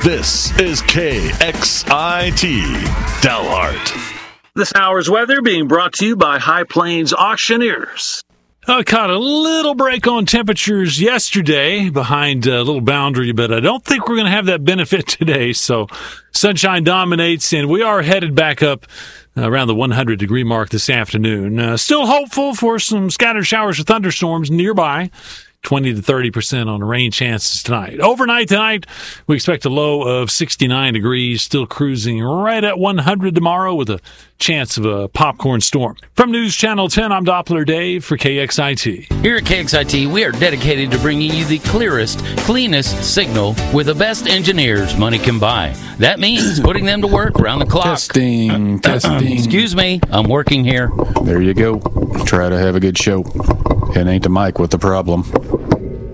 This is KXIT Dalhart. This hour's weather being brought to you by High Plains Auctioneers. Caught a little break on temperatures yesterday behind a little boundary, but I don't think we're going to have that benefit today. So sunshine dominates, and we are headed back up around the 100-degree mark this afternoon. Still hopeful for some scattered showers or thunderstorms nearby. 20 to 30% on rain chances tonight. Overnight tonight, we expect a low of 69 degrees, still cruising right at 100 tomorrow with a chance of a popcorn storm. From News Channel 10, I'm Doppler Dave for KXIT. Here at KXIT, we are dedicated to bringing you the clearest, cleanest signal with the best engineers money can buy. That means putting them to work around the clock. Testing. Excuse me, I'm working here. There you go. Try to have a good show. It ain't the mic with the problem.